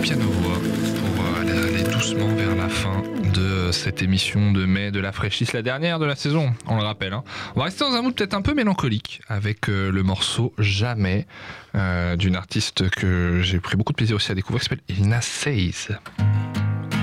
piano-voix pour aller doucement vers la fin de cette émission de mai de la fraîchisse, la dernière de la saison, on le rappelle. On va rester dans un mood peut-être un peu mélancolique avec le morceau Jamais d'une artiste que j'ai pris beaucoup de plaisir aussi à découvrir qui s'appelle Elina Says.